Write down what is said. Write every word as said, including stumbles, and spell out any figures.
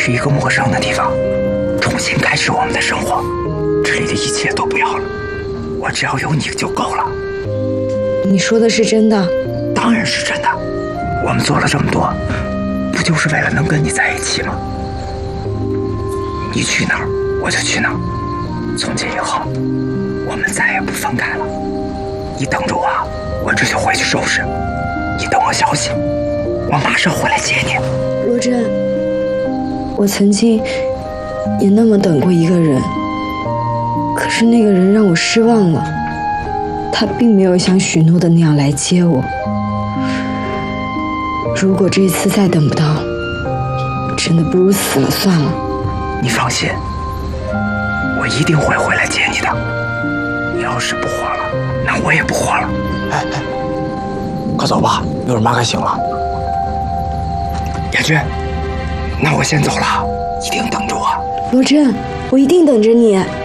去一个陌生的地方，重新开始我们的生活。这里的一切都不要了，我只要有你就够了。 你说的是真的？ 当然是真的。我们做了这么多，不就是为了能跟你在一起吗？你去哪儿，我就去哪儿。从今以后，我们再也不分开了。你等着我，我这就回去收拾。你等我消息，我马上回来接你。 罗真，我曾经也那么等过一个人，可是那个人让我失望了。他并没有像许诺的那样来接我。如果这一次再等不到，真的不如死了算了。 你放心，我一定会回来接你的。你要是不活了，那我也不活了。 哎哎，快走吧，一会儿妈该醒了。 雅君，那我先走了，一定等着我。 罗真，我一定等着你。